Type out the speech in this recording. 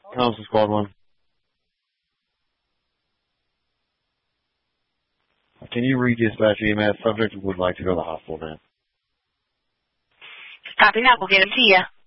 This is Squad 1. Can you redispatch EMS? Subject would like to go to the hospital, man. Copy that. We'll get him to you.